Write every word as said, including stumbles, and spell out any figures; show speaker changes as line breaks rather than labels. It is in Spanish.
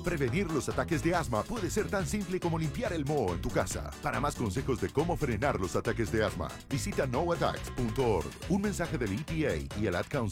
Prevenir los ataques de asma puede ser tan simple como limpiar el moho en tu casa. Para más consejos de cómo frenar los ataques de asma, visita no attacks punto org. Un mensaje del E P A y el Ad Council.